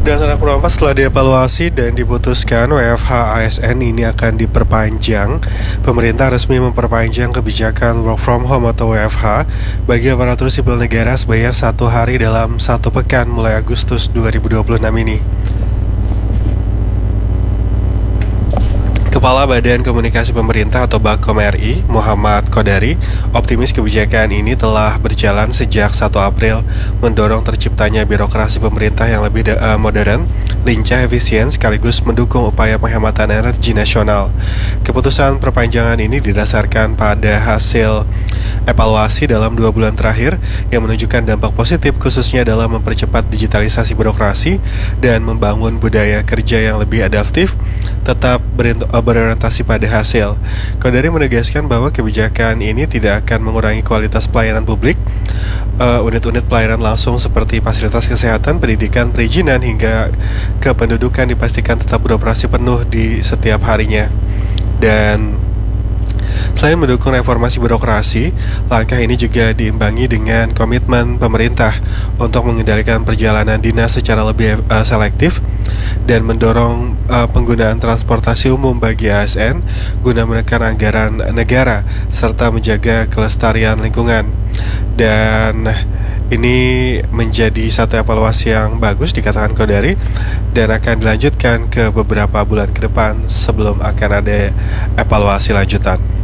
Dan anak Pro 4 setelah dievaluasi dan diputuskan WFH ASN ini akan diperpanjang. Pemerintah resmi memperpanjang kebijakan work from home atau WFH bagi aparatur sipil negara sebanyak 1 hari dalam 1 pekan mulai Agustus 2026 ini. Kepala Badan Komunikasi Pemerintah atau Bakom RI, Muhammad Kodari, optimis kebijakan ini telah berjalan sejak 1 April, mendorong terciptanya birokrasi pemerintah yang lebih modern, lincah, efisien, sekaligus mendukung upaya penghematan energi nasional. Keputusan perpanjangan ini didasarkan pada hasil evaluasi dalam 2 bulan terakhir yang menunjukkan dampak positif khususnya dalam mempercepat digitalisasi birokrasi dan membangun budaya kerja yang lebih adaptif, tetap berorientasi pada hasil. Kodari menegaskan bahwa kebijakan ini tidak akan mengurangi kualitas pelayanan publik. Unit-unit pelayanan langsung seperti fasilitas kesehatan, pendidikan, perizinan hingga kependudukan dipastikan tetap beroperasi penuh di setiap harinya. Dan selain mendukung reformasi birokrasi, langkah ini juga diimbangi dengan komitmen pemerintah untuk mengendalikan perjalanan dinas secara lebih selektif dan mendorong penggunaan transportasi umum bagi ASN guna menekan anggaran negara serta menjaga kelestarian lingkungan. Dan ini menjadi satu evaluasi yang bagus dikatakan Kodari dan akan dilanjutkan ke beberapa bulan ke depan sebelum akan ada evaluasi lanjutan.